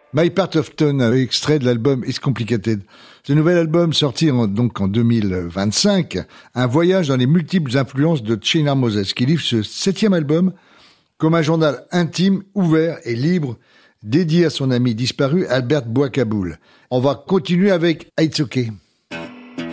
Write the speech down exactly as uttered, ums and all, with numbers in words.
My Part of Tone, extrait de l'album It's Complicated. Ce nouvel album, sorti en, donc en deux mille vingt-cinq, un voyage dans les multiples influences de China Moses, qui livre ce septième album comme un journal intime, ouvert et libre, dédié à son ami disparu Albert Bouakaboul. On va continuer avec It's Okay.